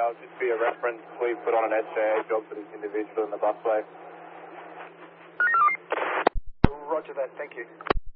just be a reference, please put on an SJA job for this individual in the busway. Roger that, thank you.